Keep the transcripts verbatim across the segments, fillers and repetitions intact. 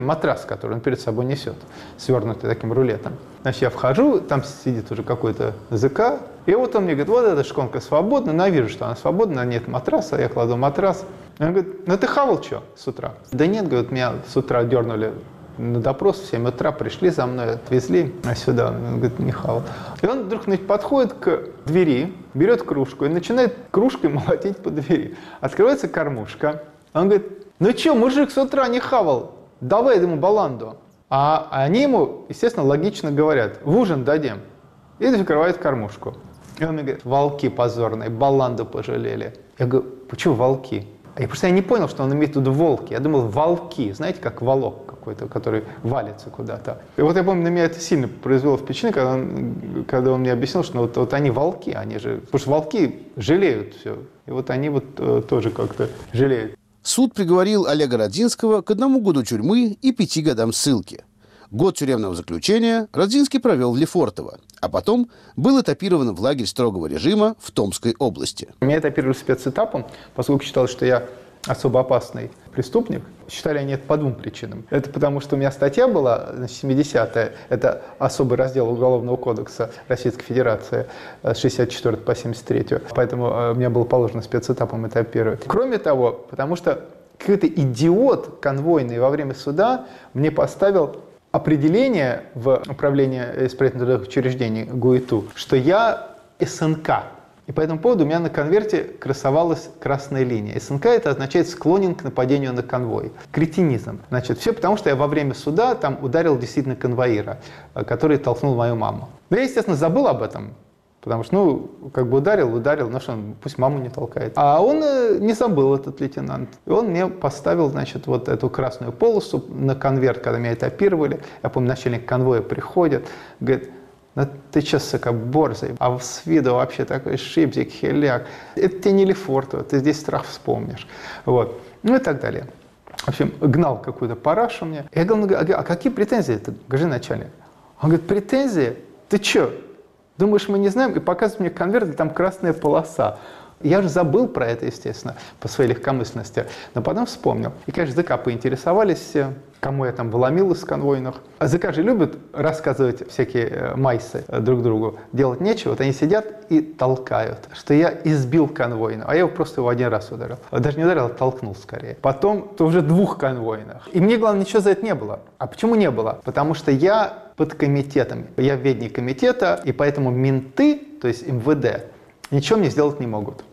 матрас, который он перед собой несет, свернутый таким рулетом. Значит, я вхожу, там сидит уже какой-то ЗК, и вот он мне говорит, вот эта шконка свободна, но я вижу, что она свободна, нет матраса, я кладу матрас. Он говорит, ну ты хавал что с утра? Да нет, говорит, меня с утра дернули на допрос, в семь утра пришли за мной, отвезли сюда. Он говорит, не хавал. И он вдруг подходит к двери, берет кружку и начинает кружкой молотить по двери. Открывается кормушка. Он говорит, ну что, мужик с утра не хавал? Давай ему баланду. А они ему, естественно, логично говорят, в ужин дадим. И закрывают кормушку. И он мне говорит, волки позорные, баланду пожалели. Я говорю, почему волки? Я просто я не понял, что он имеет в виду волки. Я думал, волки, знаете, как волок какой-то, который валится куда-то. И вот я помню, на меня это сильно произвело впечатление, когда он, когда он мне объяснил, что вот, вот они волки, они же, потому что волки жалеют все. И вот они вот э, тоже как-то жалеют. Суд приговорил Олега Радзинского к одному году тюрьмы и пяти годам ссылки. Год тюремного заключения Радзинский провел в Лефортово, а потом был этапирован в лагерь строгого режима в Томской области. Меня этапировали спецэтапом, поскольку считалось, что я особо опасный преступник. Считали они это по двум причинам. Это потому, что у меня статья была, значит, семидесятая, это особый раздел Уголовного кодекса Российской Федерации с шестьдесят четвёртого по семьдесят третью. Поэтому мне было положено спецэтапом этапировать. Кроме того, потому что какой-то идиот конвойный во время суда мне поставил определение в управлении исправительных учреждений ГУИТУ, что я СНК. И по этому поводу у меня на конверте красовалась красная линия. СНК это означает склонен к нападению на конвой. Кретинизм. Значит, все потому, что я во время суда там ударил действительно конвоира, который толкнул мою маму. Но я, естественно, забыл об этом. Потому что, ну, как бы ударил, ударил, ну что, пусть маму не толкает. А он э, не забыл, этот лейтенант. И он мне поставил, значит, вот эту красную полосу на конверт, когда меня этапировали. Я помню, начальник конвоя приходит, говорит, ну ты че, сука, борзый, а с виду вообще такой шипзик, хиляк. Это тебе не Лефортово, ты здесь страх вспомнишь. Вот. Ну и так далее. В общем, гнал какую-то парашу мне. Я говорю, а какие претензии, гражданин начальник? Он говорит, претензии? Ты че? Думаешь, мы не знаем? И показывает мне конверт, и там красная полоса. Я же забыл про это, естественно, по своей легкомысленности. Но потом вспомнил. И, конечно, ЗК поинтересовались все, кому я там вломил из конвойных. А ЗК же любят рассказывать всякие майсы друг другу. Делать нечего. Вот они сидят и толкают, что я избил конвойного. А я его просто его один раз ударил. Даже не ударил, а толкнул скорее. Потом то уже двух конвойных. И мне, главное, ничего за это не было. А почему не было? Потому что я под комитетом. Я в ведении комитета, и поэтому менты, то есть эм вэ дэ, ничего мне сделать не могут.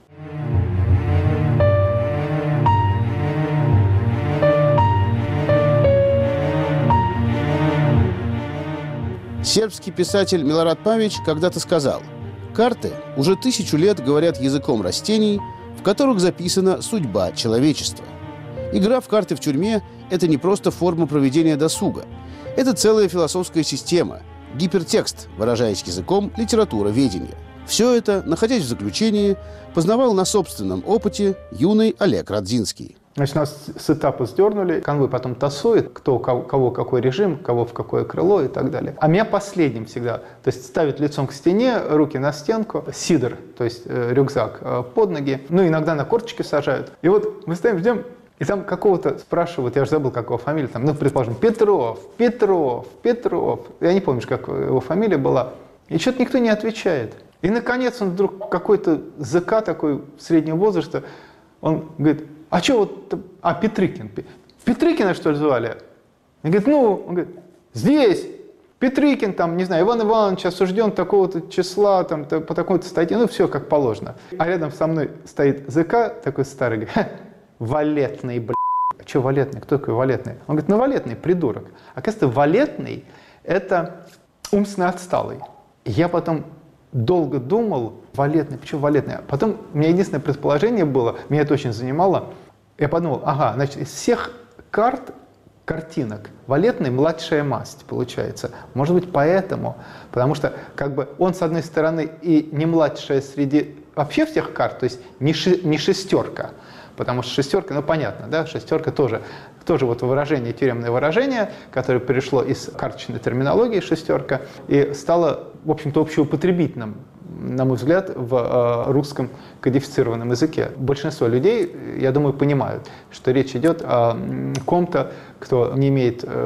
Сербский писатель Милорад Павич когда-то сказал, «Карты уже тысячу лет говорят языком растений, в которых записана судьба человечества. Игра в карты в тюрьме – это не просто форма проведения досуга. Это целая философская система, гипертекст, выражаясь языком литературоведения. Все это, находясь в заключении, познавал на собственном опыте юный Олег Радзинский». Значит, нас с этапа сдернули, конвой потом тасует, кто, кого, кого какой режим, кого в какое крыло и так далее. А меня последним всегда, то есть ставят лицом к стене, руки на стенку, сидр, то есть э, рюкзак э, под ноги, ну иногда на корточки сажают. И вот мы стоим, ждем, и там какого-то спрашивают, я уже забыл, как его фамилия, там, ну, предположим, Петров, Петров, Петров, я не помню, как его фамилия была, и что-то никто не отвечает. И, наконец, он вдруг какой-то ЗК такой среднего возраста, он говорит, а что вот, а Петрыкин, Петрыкина, что ли, звали? Он говорит, ну, он говорит, здесь Петрыкин, там, не знаю, Иван Иванович осужден такого-то числа, там, по такой-то статье, ну, все как положено. А рядом со мной стоит ЗК, такой старый, говорит, валетный, блядь. А что валетный? Кто такой валетный? Он говорит, ну, валетный, придурок. Оказывается, валетный – это умственно отсталый. И я потом долго думал, валетный, почему валетный? Потом у меня единственное предположение было, меня это очень занимало. Я подумал, ага, значит, из всех карт, картинок, валетный младшая масть получается. Может быть, поэтому. Потому что как бы он, с одной стороны, и не младшая среди вообще всех карт, то есть не, ши, не шестерка. Потому что шестерка, ну понятно, да, шестерка тоже, тоже вот выражение, тюремное выражение, которое перешло из карточной терминологии шестерка и стало, в общем-то, общеупотребительным, на мой взгляд, в э, русском кодифицированном языке. Большинство людей, я думаю, понимают, что речь идет о ком-то, кто не имеет э,